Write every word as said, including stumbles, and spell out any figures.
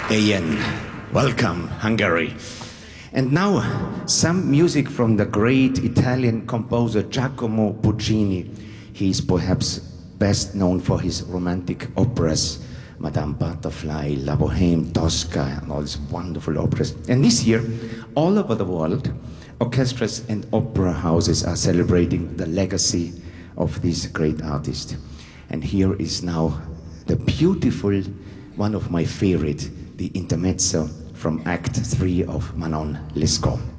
Ian, welcome, Hungary. And now, some music from the great Italian composer Giacomo Puccini. He is perhaps best known for his romantic operas, Madame Butterfly, La Bohème, Tosca, and all these wonderful operas. And this year, all over the world, orchestras and opera houses are celebrating the legacy of this great artist. And here is now the beautiful, one of my favorite, the intermezzo from Act three of Manon Lescaut.